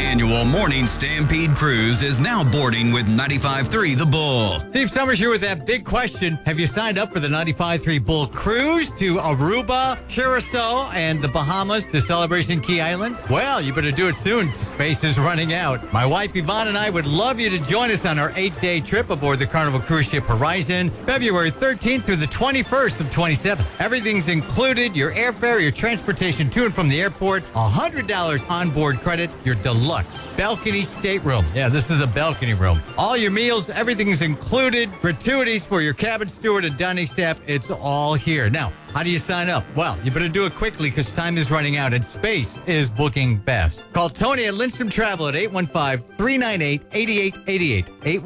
annual Morning Stampede Cruise is now boarding with 95.3 The Bull. Steve Summers here with that big question. Have you signed up for the 95.3 Bull Cruise to Aruba, Curacao, and the Bahamas to Celebration Key Island? Well, you better do it soon. Space is running out. My wife Yvonne and I would love you to join us on our 8-day trip aboard the Carnival Cruise Ship Horizon, February 13th through the 21st of 27. Everything's included, your airfare, your transportation to and from the airport, $100 onboard credit, your deluxe balcony stateroom. Yeah, this is a balcony room. All your meals, everything's included, gratuities for your cabin steward and dining staff. It's all here. Now, how do you sign up? Well, you better do it quickly because time is running out and space is booking fast. Call Tony at Lindstrom Travel at 815-398-8888.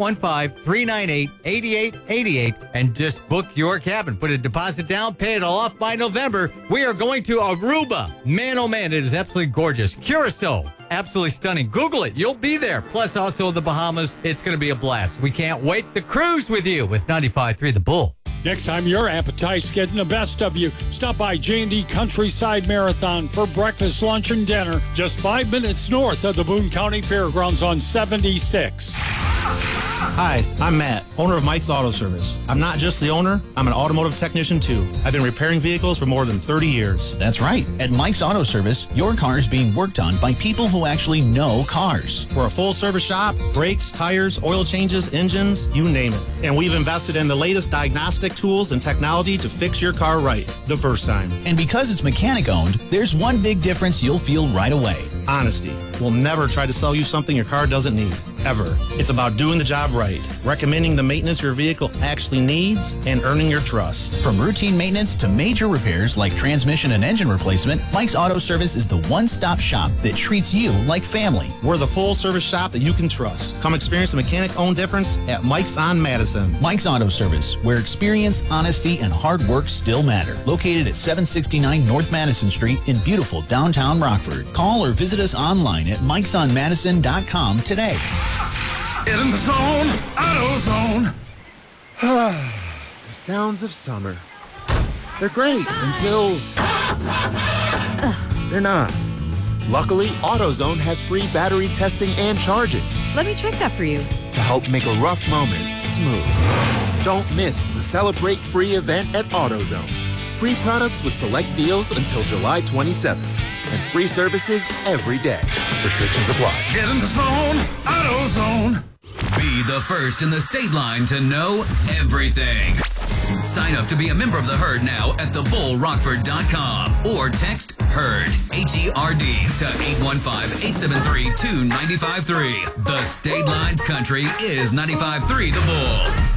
815-398-8888 and just book your cabin. Put a deposit down, pay it all off by November. We are going to Aruba. Man, oh man, it is absolutely gorgeous. Curacao. Absolutely stunning. Google it. You'll be there. Plus also the Bahamas. It's going to be a blast. We can't wait to cruise with you with 95.3 The Bull. Next time your appetite's getting the best of you, stop by J&D Countryside Marathon for breakfast, lunch, and dinner just 5 minutes north of the Boone County Fairgrounds on 76. Hi, I'm Matt, owner of Mike's Auto Service. I'm not just the owner, I'm an automotive technician too. I've been repairing vehicles for more than 30 years. That's right. At Mike's Auto Service, your car is being worked on by people who actually know cars. We're a full-service shop, brakes, tires, oil changes, engines, you name it. And we've invested in the latest diagnostic tools and technology to fix your car right the first time. And because it's mechanic-owned, there's one big difference you'll feel right away. Honesty. We'll never try to sell you something your car doesn't need, ever. It's about doing the job right, recommending the maintenance your vehicle actually needs, and earning your trust. From routine maintenance to major repairs like transmission and engine replacement, Mike's Auto Service is the one-stop shop that treats you like family. We're the full-service shop that you can trust. Come experience the mechanic-owned difference at Mike's on Madison. Mike's Auto Service, where experience, honesty, and hard work still matter. Located at 769 North Madison Street in beautiful downtown Rockford. Call or visit us online at mikesonmadison.com today. Get in the zone, AutoZone. The sounds of summer. They're great until they're not. Luckily, AutoZone has free battery testing and charging Let me check that for you. to help make a rough moment smooth. Don't miss the Celebrate Free event at AutoZone. Free products with select deals until July 27th. And free services every day. Restrictions apply. Get in the zone, AutoZone. Be the first in the state line to know everything. Sign up to be a member of the herd now at thebullrockford.com or text HERD, H-E-R-D, to 815-873-2953. The state line's country is 95.3 The Bull.